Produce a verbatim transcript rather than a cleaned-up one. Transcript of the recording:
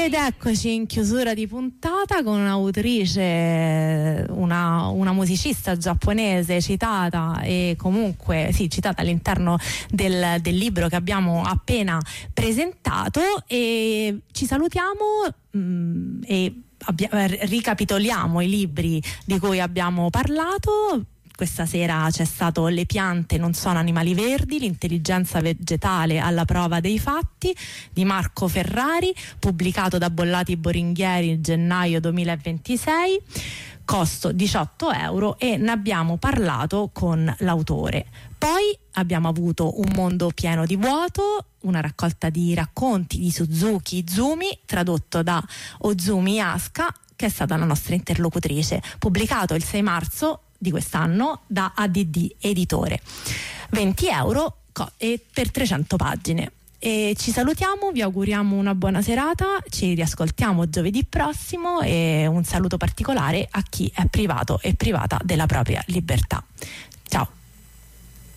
Ed eccoci in chiusura di puntata con un'autrice, una, una musicista giapponese citata e comunque sì, citata all'interno del, del libro che abbiamo appena presentato, e ci salutiamo mh, e abbia, ricapitoliamo i libri di cui abbiamo parlato. Questa sera c'è stato Le piante non sono animali verdi, l'intelligenza vegetale alla prova dei fatti di Marco Ferrari, pubblicato da Bollati Boringhieri gennaio duemilaventisei, costo diciotto euro, e ne abbiamo parlato con l'autore. Poi abbiamo avuto Un mondo pieno di vuoto, una raccolta di racconti di Suzuki Izumi, tradotto da Ozumi Asuka, che è stata la nostra interlocutrice, pubblicato il sei marzo di quest'anno da A D D Editore. venti euro co- e per trecento pagine. E ci salutiamo, vi auguriamo una buona serata, ci riascoltiamo giovedì prossimo, e un saluto particolare a chi è privato e privata della propria libertà.